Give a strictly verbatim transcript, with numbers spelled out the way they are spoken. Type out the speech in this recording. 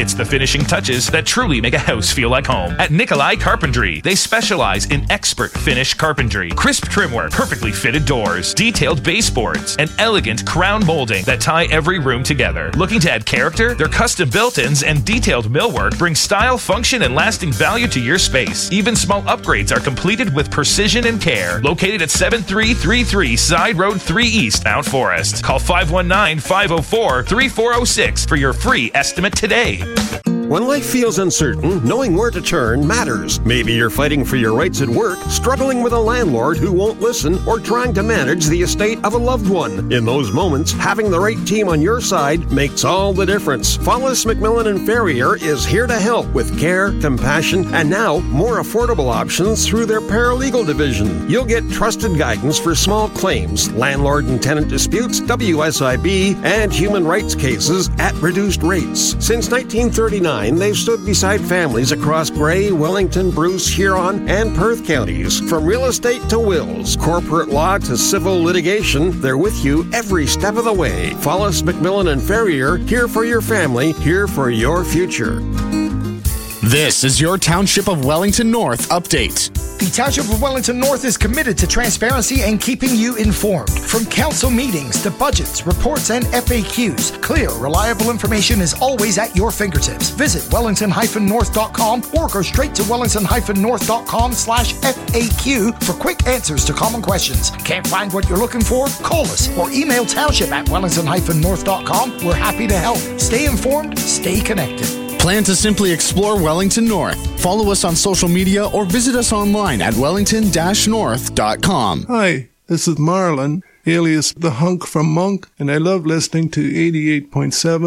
It's the finishing touches that truly make a house feel like home. At Nikolai Carpentry, they specialize in expert finish carpentry, crisp trim work, perfectly fitted doors, detailed baseboards, and elegant crown molding that tie every room together. Looking to add character? Their custom built-ins and detailed millwork bring style, function, and lasting value to your space. Even small upgrades are completed with precision and care. Located at seven three three three Side Road three East, Mount Forest. Call five one nine, five oh four, three four oh six for your free estimate today. When life feels uncertain, knowing where to turn matters. Maybe you're fighting for your rights at work, struggling with a landlord who won't listen, or trying to manage the estate of a loved one. In those moments, having the right team on your side makes all the difference. Follis McMillan and Ferrier is here to help with care, compassion, and now more affordable options through their paralegal division. You'll get trusted guidance for small claims, landlord and tenant disputes, W S I B, and human rights cases at reduced rates. Since nineteen thirty-nine, they've stood beside families across Grey, Wellington, Bruce, Huron, and Perth counties. From real estate to wills, corporate law to civil litigation, they're with you every step of the way. Follis McMillan and Ferrier, here for your family, here for your future. This is your Township of Wellington North update. The Township of Wellington North is committed to transparency and keeping you informed. From council meetings to budgets, reports, and F A Qs, clear, reliable information is always at your fingertips. Visit wellington dash north dot com or go straight to wellington dash north dot com slash F A Q for quick answers to common questions. Can't find what you're looking for? Call us or email township at wellington dash north dot com. We're happy to help. Stay informed, stay connected. Plan to simply explore Wellington North. Follow us on social media or visit us online at wellington dash north dot com. Hi, this is Marlon, alias The Hunk from Monk, and I love listening to eighty-eight point seven